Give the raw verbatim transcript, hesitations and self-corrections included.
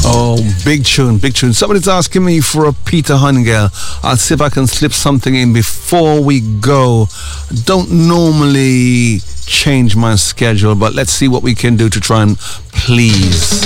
Oh, big tune, big tune. Somebody's asking me for a Peter Hungel. I'll see if I can slip something in before we go. Don't normally change my schedule, but let's see what we can do to try and please.